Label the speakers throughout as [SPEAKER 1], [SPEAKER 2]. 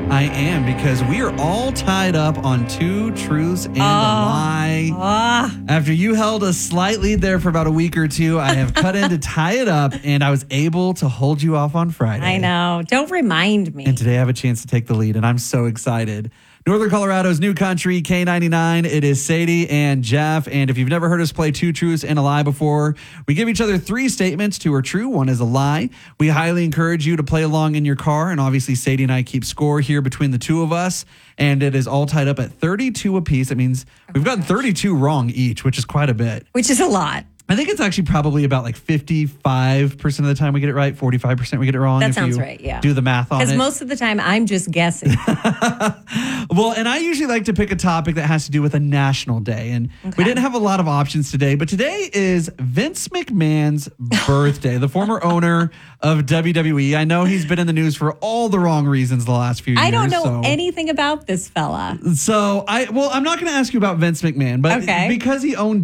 [SPEAKER 1] I am, because we are all tied up on 2 truths and a lie. After you held a slight lead there for about a week or two, I have cut in to tie it up, and I was able to hold you off on Friday.
[SPEAKER 2] I know. Don't remind me.
[SPEAKER 1] And today I have a chance to take the lead, and I'm so excited. Northern Colorado's new country, K99. It is Sadie and Jeff. And if you've never heard us play 2 truths and a lie before, we give each other 3 statements. 2 are true, 1 is a lie. We highly encourage you to play along in your car. And obviously, Sadie and I keep score here between the 2 of us. And it is all tied up at 32 apiece. That means we've gotten 32 wrong each, which is quite a bit.
[SPEAKER 2] Which is a lot.
[SPEAKER 1] I think it's actually probably about like 55% of the time we get it right, 45% we get it wrong.
[SPEAKER 2] That sounds right, yeah.
[SPEAKER 1] Do the math on it.
[SPEAKER 2] Because most of the time I'm just guessing.
[SPEAKER 1] Well, and I usually like to pick a topic that has to do with a national day. And we didn't have a lot of options today, but today is Vince McMahon's birthday, the former owner of WWE. I know he's been in the news for all the wrong reasons the last few years.
[SPEAKER 2] I don't know anything about this fella.
[SPEAKER 1] So, I'm not going to ask you about Vince McMahon, but because he owned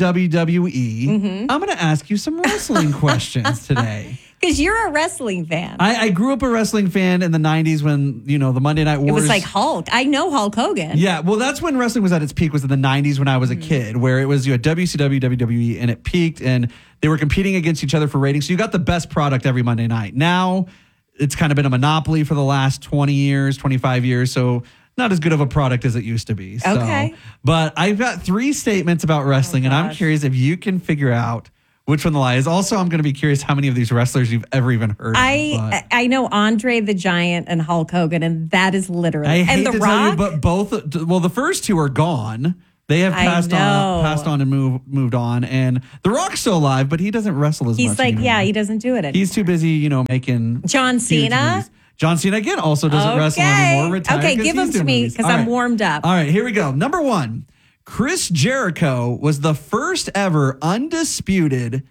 [SPEAKER 1] WWE, I'm going to ask you some wrestling questions today.
[SPEAKER 2] Because you're a wrestling fan.
[SPEAKER 1] I grew up a wrestling fan in the 90s when, the Monday Night Wars.
[SPEAKER 2] It was like Hulk. I know Hulk Hogan.
[SPEAKER 1] Yeah, well, that's when wrestling was at its peak, was in the 90s when I was a kid, where it was you had WCW, WWE, and it peaked, and they were competing against each other for ratings. So you got the best product every Monday night. Now, it's kind of been a monopoly for the last 20 years, 25 years, so not as good of a product as it used to be. So, but I've got 3 statements about wrestling, and I'm curious if you can figure out which one the lie is. Also, I'm going to be curious how many of these wrestlers you've ever even heard of.
[SPEAKER 2] I know Andre the Giant and Hulk Hogan, and that is literally.
[SPEAKER 1] I hate
[SPEAKER 2] and
[SPEAKER 1] to tell you, but both. Well, the first 2 are gone. They have passed on and moved on. And The Rock's still alive, but he doesn't wrestle as much.
[SPEAKER 2] He's like,
[SPEAKER 1] anymore.
[SPEAKER 2] he doesn't do it anymore.
[SPEAKER 1] He's too busy, making
[SPEAKER 2] John Cena.
[SPEAKER 1] John Cena again also doesn't wrestle anymore. Retired.
[SPEAKER 2] Okay, give him to me because I'm warmed up.
[SPEAKER 1] All right, here we go. Number 1, Chris Jericho was the first ever undisputed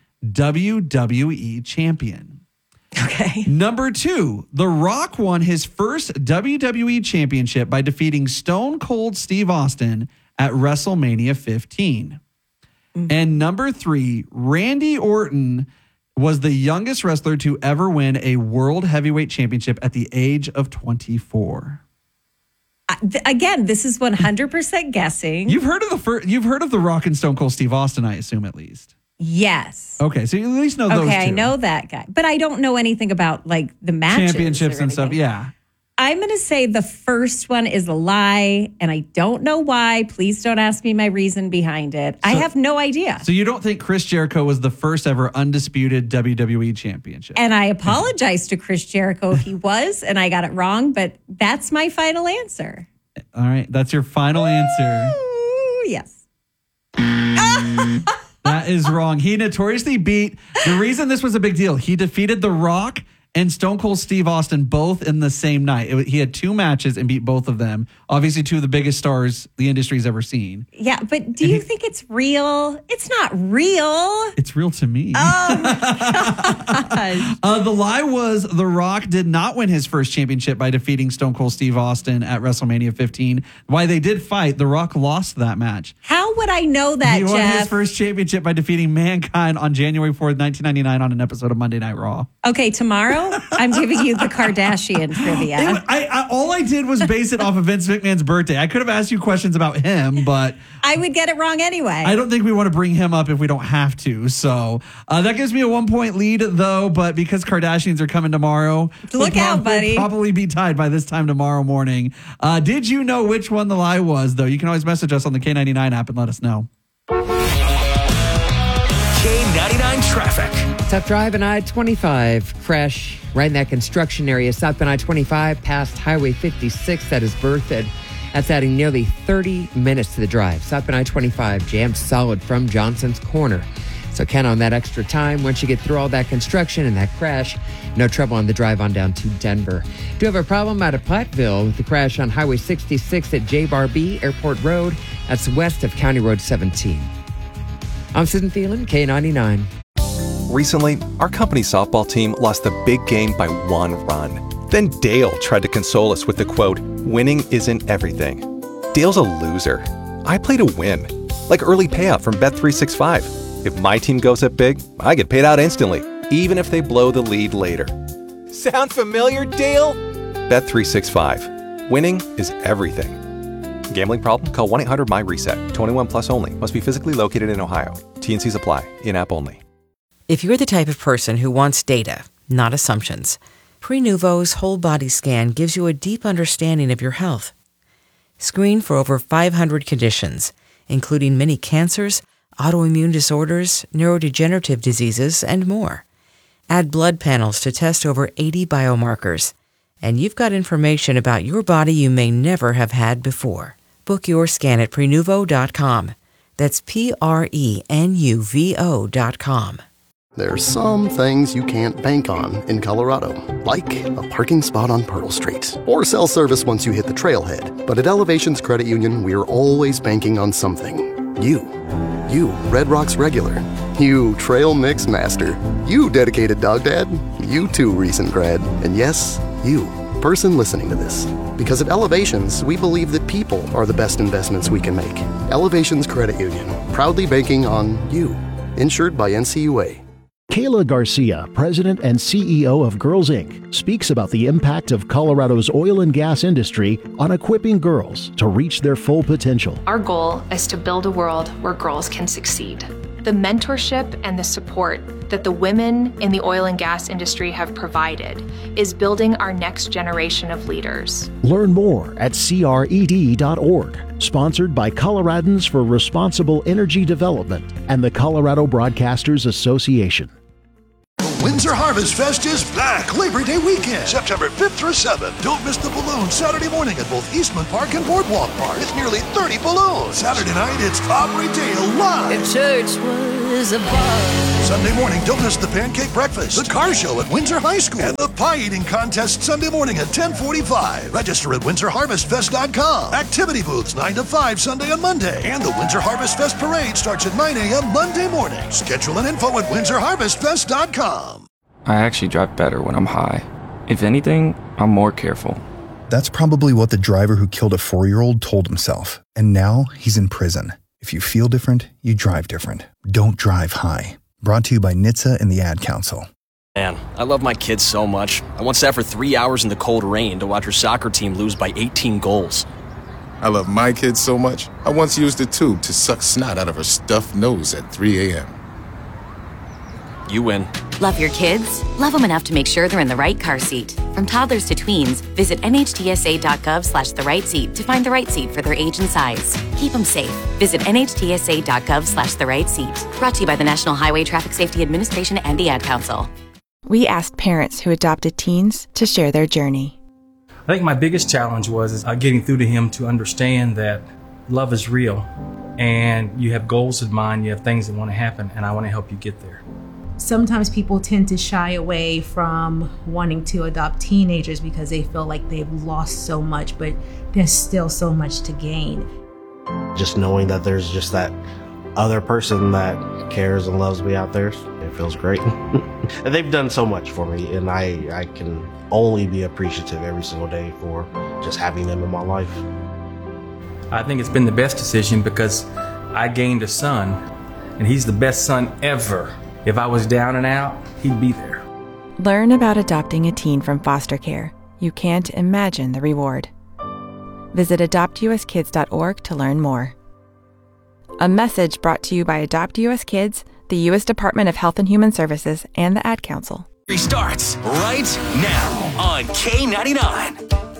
[SPEAKER 1] WWE champion.
[SPEAKER 2] Okay.
[SPEAKER 1] Number 2, The Rock won his first WWE championship by defeating Stone Cold Steve Austin at WrestleMania 15. And number 3, Randy Orton was the youngest wrestler to ever win a World Heavyweight Championship at the age of 24.
[SPEAKER 2] Again, this is 100% guessing.
[SPEAKER 1] You've heard of The Rock and Stone Cold Steve Austin, I assume, at least.
[SPEAKER 2] Yes.
[SPEAKER 1] Okay, so you at least know those 2.
[SPEAKER 2] Okay, I know that guy. But I don't know anything about like the matches.
[SPEAKER 1] Championships and stuff, yeah.
[SPEAKER 2] I'm going to say the first one is a lie, and I don't know why. Please don't ask me my reason behind it. I have no idea.
[SPEAKER 1] So you don't think Chris Jericho was the first ever undisputed WWE championship?
[SPEAKER 2] And I apologize to Chris Jericho if he was, and I got it wrong, but that's my final answer.
[SPEAKER 1] All right, that's your final answer.
[SPEAKER 2] Ooh, yes.
[SPEAKER 1] That is wrong. He notoriously beat, the reason this was a big deal, he defeated The Rock and Stone Cold Steve Austin both in the same night. He had 2 matches and beat both of them. Obviously, 2 of the biggest stars the industry's ever seen.
[SPEAKER 2] Yeah, but do you think it's real? It's not real.
[SPEAKER 1] It's real to me.
[SPEAKER 2] Oh, my gosh.
[SPEAKER 1] The lie was The Rock did not win his first championship by defeating Stone Cold Steve Austin at WrestleMania 15. While they did fight, The Rock lost that match.
[SPEAKER 2] How would I know that,
[SPEAKER 1] He
[SPEAKER 2] Jeff?
[SPEAKER 1] won his first championship by defeating Mankind on January 4th, 1999 on an episode of Monday Night Raw.
[SPEAKER 2] Okay, tomorrow I'm giving you the Kardashian trivia.
[SPEAKER 1] All I did was base it off of Vince McMahon's birthday. I could have asked you questions about him, but
[SPEAKER 2] I would get it wrong anyway.
[SPEAKER 1] I don't think we want to bring him up if we don't have to. So that gives me a 1-point lead, though. But because Kardashians are coming tomorrow,
[SPEAKER 2] look out, buddy.
[SPEAKER 1] We'll probably be tied by this time tomorrow morning. Did you know which one the lie was, though? You can always message us on the K99 app and let us know.
[SPEAKER 3] K99 traffic.
[SPEAKER 4] Tough drive on I-25. Crash right in that construction area. Southbound I-25 past Highway 56. That is Berthoud. That's adding nearly 30 minutes to the drive. Southbound I-25 jammed solid from Johnson's Corner. So count on that extra time once you get through all that construction and that crash. No trouble on the drive on down to Denver. Do have a problem out of Platteville with the crash on Highway 66 at J. Barbee Airport Road. That's west of County Road 17. I'm Susan Thielen, K99.
[SPEAKER 5] Recently, our company softball team lost the big game by 1 run. Then Dale tried to console us with the quote, "Winning isn't everything." Dale's a loser. I play to win. Like early payout from Bet365. If my team goes up big, I get paid out instantly, even if they blow the lead later. Sound familiar, Dale? Bet365. Winning is everything. Gambling problem? Call 1-800-MY-RESET. 21 plus only. Must be physically located in Ohio. T&Cs apply. In-app only.
[SPEAKER 6] If you're the type of person who wants data, not assumptions, Prenuvo's whole body scan gives you a deep understanding of your health. Screen for over 500 conditions, including many cancers, autoimmune disorders, neurodegenerative diseases, and more. Add blood panels to test over 80 biomarkers. And you've got information about your body you may never have had before. Book your scan at Prenuvo.com. That's Prenuvo.com.
[SPEAKER 7] There's some things you can't bank on in Colorado, like a parking spot on Pearl Street, or cell service once you hit the trailhead. But at Elevations Credit Union, we're always banking on something. You, Red Rocks regular. You, trail mix master. You, dedicated dog dad. You too, recent grad. And yes, you, person listening to this. Because at Elevations, we believe that people are the best investments we can make. Elevations Credit Union, proudly banking on you. Insured by NCUA.
[SPEAKER 8] Kayla Garcia, President and CEO of Girls Inc., speaks about the impact of Colorado's oil and gas industry on equipping girls to reach their full potential.
[SPEAKER 9] Our goal is to build a world where girls can succeed. The mentorship and the support that the women in the oil and gas industry have provided is building our next generation of leaders.
[SPEAKER 8] Learn more at cred.org. Sponsored by Coloradans for Responsible Energy Development and the Colorado Broadcasters Association.
[SPEAKER 10] Windsor Harvest Fest is back Labor Day weekend, September 5th through 7th. Don't miss the balloons Saturday morning at both Eastman Park and Boardwalk Park with nearly 30 balloons. Saturday night, it's Aubrey Dale live.
[SPEAKER 11] If church was a bar.
[SPEAKER 10] Sunday morning, don't miss the pancake breakfast, the car show at Windsor High School, and the pie eating contest Sunday morning at 10:45. Register at WindsorHarvestFest.com. Activity booths 9 to 5 Sunday and Monday. And the Windsor Harvest Fest parade starts at 9 a.m. Monday morning. Schedule and info at WindsorHarvestFest.com.
[SPEAKER 12] I actually drive better when I'm high. If anything, I'm more careful.
[SPEAKER 13] That's probably what the driver who killed a 4-year-old told himself. And now he's in prison. If you feel different, you drive different. Don't drive high. Brought to you by NHTSA and the Ad Council.
[SPEAKER 14] Man, I love my kids so much. I once sat for 3 hours in the cold rain to watch her soccer team lose by 18 goals.
[SPEAKER 15] I love my kids so much, I once used a tube to suck snot out of her stuffed nose at 3 a.m.
[SPEAKER 14] You win.
[SPEAKER 16] Love your kids? Love them enough to make sure they're in the right car seat. From toddlers to tweens, visit NHTSA.gov/the-right-seat to find the right seat for their age and size. Keep them safe. Visit NHTSA.gov/the-right-seat. Brought to you by the National Highway Traffic Safety Administration and the Ad Council.
[SPEAKER 17] We asked parents who adopted teens to share their journey.
[SPEAKER 18] I think my biggest challenge was getting through to him to understand that love is real and you have goals in mind, you have things that want to happen, and I want to help you get there.
[SPEAKER 19] Sometimes people tend to shy away from wanting to adopt teenagers because they feel like they've lost so much, but there's still so much to gain.
[SPEAKER 20] Just knowing that there's just that other person that cares and loves me out there, it feels great. And they've done so much for me, and I can only be appreciative every single day for just having them in my life.
[SPEAKER 18] I think it's been the best decision because I gained a son, and he's the best son ever. If I was down and out, he'd be there.
[SPEAKER 17] Learn about adopting a teen from foster care. You can't imagine the reward. Visit adoptuskids.org to learn more. A message brought to you by Adopt US Kids, the U.S. Department of Health and Human Services, and the Ad Council.
[SPEAKER 3] Starts right now on K99.